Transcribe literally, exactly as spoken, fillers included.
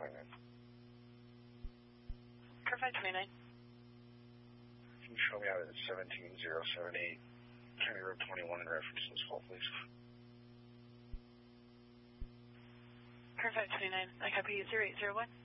twenty-nine. Car five twenty-nine. Can you show me out at seventeen zero seven eight, County Road twenty-one in reference to this call, please? Car five twenty-nine. I copy zero eight zero one.